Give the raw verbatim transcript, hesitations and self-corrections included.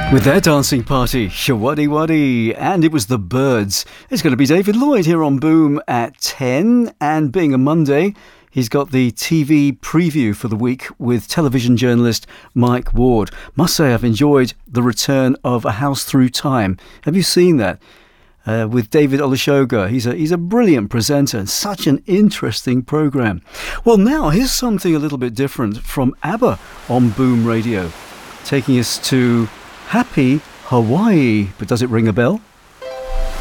With their dancing party, Shawaddy Waddy, and it was the Birds. It's going to be David Lloyd here on Boom at ten, and being a Monday, he's got the T V preview for the week with television journalist Mike Ward. Must say I've enjoyed the return of A House Through Time. Have you seen that? Uh, with David Olusoga. He's a, he's a brilliant presenter and such an interesting programme. Well, now here's something a little bit different from ABBA on Boom Radio, taking us to Happy Hawaii. But does it ring a bell?